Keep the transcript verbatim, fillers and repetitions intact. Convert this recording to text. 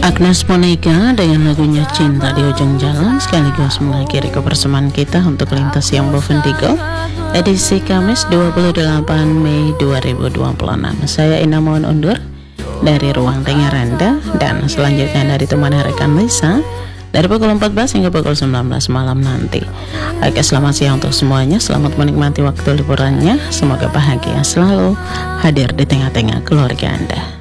Agnes Monica dengan lagunya Cinta di Ujung Jalan sekaligus mengakhiri kebersamaan kita untuk lintas yang Bovendigo edisi Kamis dua puluh delapan Mei dua ribu dua puluh enam. Saya Ina mohon undur dari ruang dengar Anda, dan selanjutnya dari teman rekan Lisa dari pukul empat belas hingga pukul sembilan belas malam nanti. Oke, selamat siang untuk semuanya, selamat menikmati waktu liburannya, semoga bahagia selalu hadir di tengah-tengah keluarga Anda.